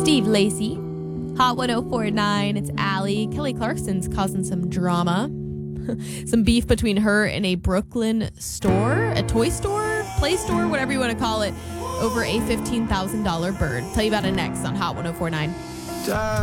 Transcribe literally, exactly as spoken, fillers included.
Steve Lacy. Hot one oh four point nine, it's Allie. Kelly Clarkson's causing some drama. Some beef between her and a Brooklyn store, a toy store, play store, whatever you want to call it, over a fifteen thousand dollars bird. Tell you about it next on Hot one oh four point nine.